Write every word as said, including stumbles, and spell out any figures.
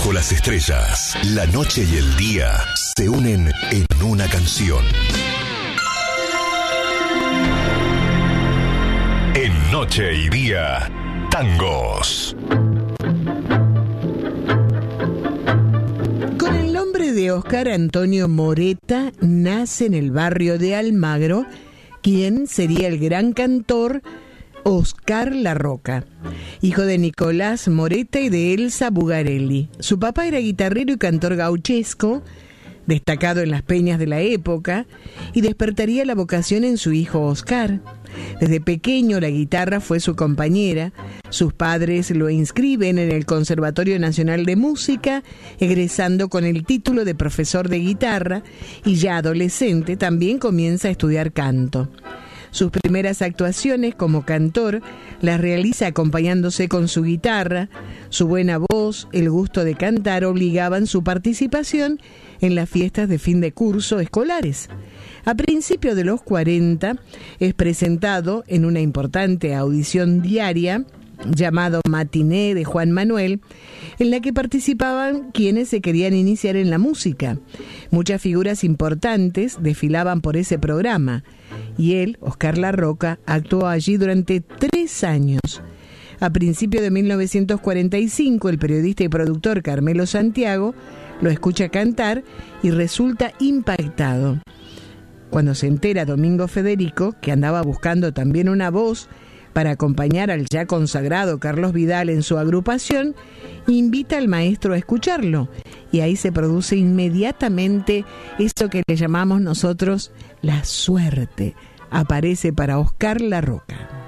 Bajo las estrellas, la noche y el día se unen en una canción. En Noche y Día, tangos. Con el nombre de Oscar Antonio Moreta nace en el barrio de Almagro quien sería el gran cantor Oscar Larroca, hijo de Nicolás Moreta y de Elsa Bugarelli. Su papá era guitarrero y cantor gauchesco, destacado en las peñas de la época, y despertaría la vocación en su hijo Oscar. Desde pequeño la guitarra fue su compañera. Sus padres lo inscriben en el Conservatorio Nacional de Música, egresando con el título de profesor de guitarra, y ya adolescente también comienza a estudiar canto. Sus primeras actuaciones como cantor las realiza acompañándose con su guitarra. Su buena voz, el gusto de cantar obligaban su participación en las fiestas de fin de curso escolares. A principios de los cuarenta es presentado en una importante audición diaria llamado Matiné de Juan Manuel, en la que participaban quienes se querían iniciar en la música. Muchas figuras importantes desfilaban por ese programa y él, Oscar Larroca, actuó allí durante tres años. A principios de mil novecientos cuarenta y cinco, el periodista y productor Carmelo Santiago lo escucha cantar y resulta impactado. Cuando se entera Domingo Federico, que andaba buscando también una voz para acompañar al ya consagrado Carlos Vidal en su agrupación, invita al maestro a escucharlo, y ahí se produce inmediatamente eso que le llamamos nosotros la suerte. Aparece para Oscar Larroca.